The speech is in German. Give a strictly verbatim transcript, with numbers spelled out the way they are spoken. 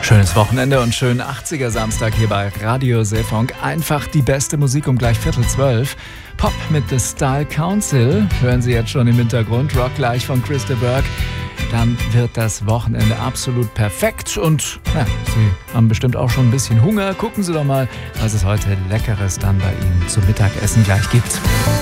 Schönes Wochenende und schönen achtziger Samstag hier bei Radio Seefunk. Einfach die beste Musik um gleich Viertel zwölf. Pop mit The Style Council. Hören Sie jetzt schon im Hintergrund. Rock gleich von Chris de Burgh. Dann wird das Wochenende absolut perfekt. Und ja, Sie haben bestimmt auch schon ein bisschen Hunger. Gucken Sie doch mal, was es heute Leckeres dann bei Ihnen zum Mittagessen gleich gibt.